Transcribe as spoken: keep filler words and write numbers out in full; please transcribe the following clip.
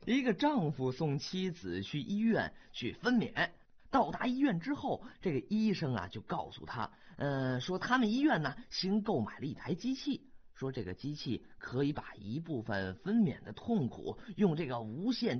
一个丈夫送妻子去医院去分娩，到达医院之后，这个医生啊就告诉他，呃，说他们医院呢新购买了一台机器，说这个机器可以把一部分分娩的痛苦用这个无线